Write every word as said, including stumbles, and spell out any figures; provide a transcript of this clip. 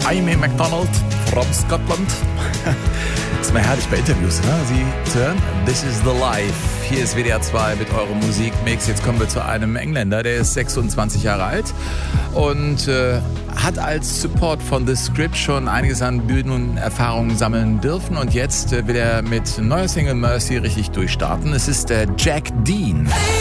Amy MacDonald from Scotland. Ist mal herrlich bei Interviews, ne? Sie zu hören. This is the life. Hier ist W D R zwei mit eurem Musikmix. Jetzt kommen wir zu einem Engländer, der ist sechsundzwanzig Jahre alt und äh, hat als Support von The Script schon einiges an Bühnenerfahrungen sammeln dürfen. Und jetzt äh, will er mit neuer Single Mercy richtig durchstarten. Es ist der Jack Dean.